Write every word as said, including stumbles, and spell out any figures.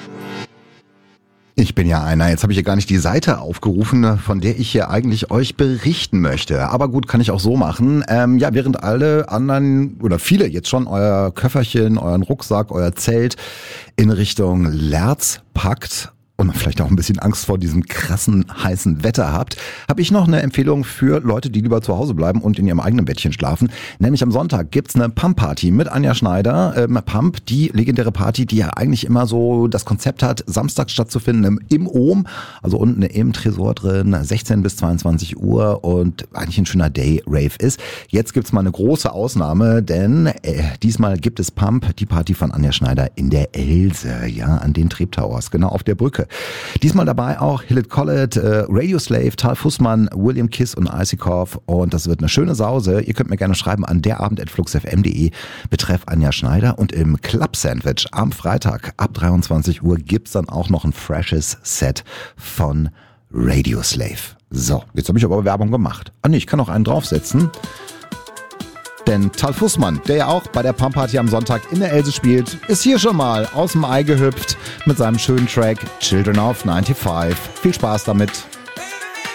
Ich bin ja einer. Jetzt habe ich hier gar nicht die Seite aufgerufen, von der ich hier eigentlich euch berichten möchte. Aber gut, kann ich auch so machen. Ähm, ja, während alle anderen oder viele jetzt schon euer Köfferchen, euren Rucksack, euer Zelt in Richtung Lerz packt und vielleicht auch ein bisschen Angst vor diesem krassen, heißen Wetter habt, habe ich noch eine Empfehlung für Leute, die lieber zu Hause bleiben und in ihrem eigenen Bettchen schlafen. Nämlich am Sonntag gibt's eine Pump-Party mit Anja Schneider. Ähm, Pump, die legendäre Party, die ja eigentlich immer so das Konzept hat, samstags stattzufinden im, im Ohm, also unten im Tresor drin, sechzehn bis zweiundzwanzig Uhr und eigentlich ein schöner Day-Rave ist. Jetzt gibt's mal eine große Ausnahme, denn äh, diesmal gibt es Pump, die Party von Anja Schneider in der Else, ja, an den Treptowers, genau auf der Brücke. Diesmal dabei auch Hill It Collett, äh, Radioslave, Tal Fussmann, William Kiss und Icykov und das wird eine schöne Sause. Ihr könnt mir gerne schreiben an derabend at fluxfm punkt de betreff Anja Schneider und im Club Sandwich am Freitag ab dreiundzwanzig Uhr gibt's dann auch noch ein freshes Set von Radioslave. So, jetzt habe ich aber Werbung gemacht. Ah nee, ich kann noch einen draufsetzen. Denn Tal Fussmann, der ja auch bei der Pump-Party am Sonntag in der Else spielt, ist hier schon mal aus dem Ei gehüpft mit seinem schönen Track Children of fünfundneunzig. Viel Spaß damit.